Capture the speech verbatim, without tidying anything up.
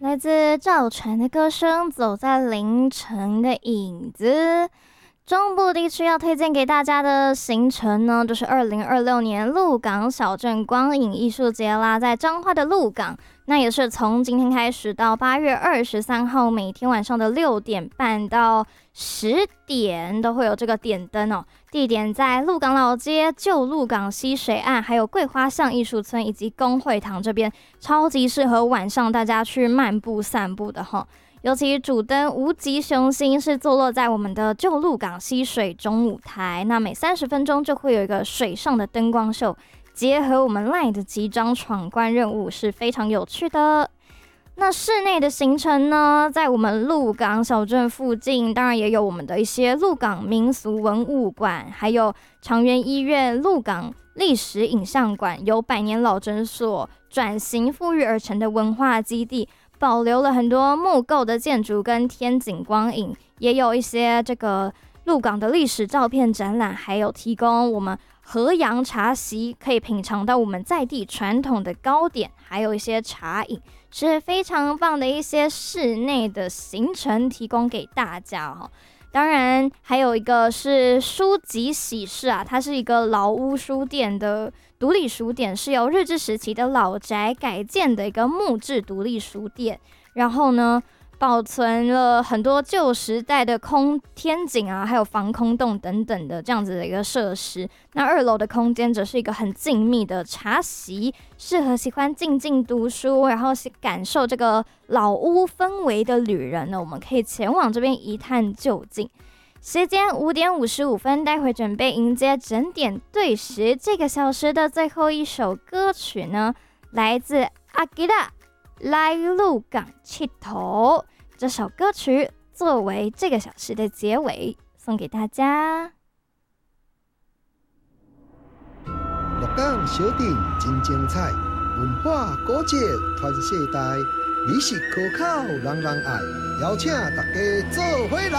来自赵传的歌声《走在凌晨的影子》。中部地区要推荐给大家的行程呢，就是二零二六年鹿港小镇光影艺术节啦，在彰化的鹿港，那也是从今天开始到八月二十三号，每天晚上的六点半到十点都会有这个点灯哦。地点在鹿港老街、旧鹿港溪水岸，还有桂花巷艺术村以及公会堂这边，超级适合晚上大家去漫步散步的哈。尤其主灯无极雄星是坐落在我们的旧鹿港溪水中舞台，那每三十分钟就会有一个水上的灯光秀，结合我们 LINE 的几张闯关任务，是非常有趣的。那室内的行程呢，在我们鹿港小镇附近，当然也有我们的一些鹿港民俗文物馆，还有长源医院、鹿港历史影像馆，由百年老诊所转型富裕而成的文化基地，保留了很多木构的建筑跟天井光影，也有一些这个鹿港的历史照片展览，还有提供我们河阳茶席，可以品尝到我们在地传统的糕点，还有一些茶饮，是非常棒的一些室内的行程提供给大家哦。当然还有一个是书籍喜事啊，它是一个老屋书店的独立书店，是由日治时期的老宅改建的一个木质独立书店，然后呢保存了很多旧时代的空天井啊，还有防空洞等等的这样子的一个设施。那二楼的空间则是一个很静谧的茶席，适合喜欢静静读书，然后感受这个老屋氛围的旅人呢，我们可以前往这边一探究竟。时间五点五十五分，待会准备迎接整点对时。这个小时的最后一首歌曲呢，来自阿吉拉来鹿港佚佗，这首歌曲作为这个小时的结尾，送给大家。 鹿港小镇真精彩，文化古迹传世代，美食可口人人爱，邀请大家做伙来。